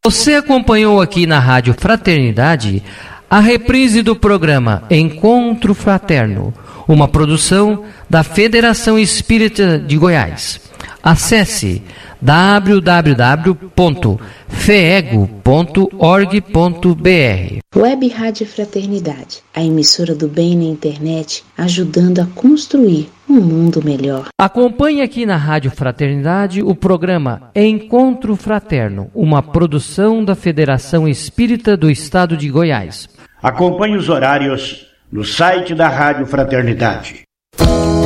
Você acompanhou aqui na Rádio Fraternidade a reprise do programa Encontro Fraterno, uma produção da Federação Espírita de Goiás. Acesse www.feego.org.br. Web Rádio Fraternidade, a emissora do bem na internet, ajudando a construir um mundo melhor. Acompanhe aqui na Rádio Fraternidade o programa Encontro Fraterno, uma produção da Federação Espírita do Estado de Goiás. Acompanhe os horários no site da Rádio Fraternidade.